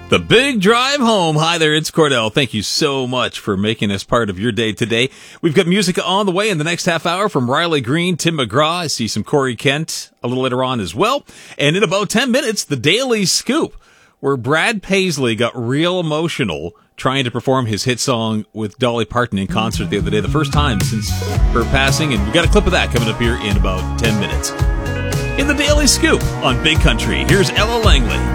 The Big Drive Home. Hi there, it's Cordell. Thank you so much for making us part of your day today. We've got music on the way in the next half hour from Riley Green, Tim McGraw. I see some Corey Kent a little later on as well. And in about 10 minutes, the Daily Scoop, where Brad Paisley got real emotional trying to perform his hit song with Dolly Parton in concert the other day, the first time since her passing. And we got a clip of that coming up here in about 10 minutes. In the Daily Scoop on Big Country, here's Ella Langley.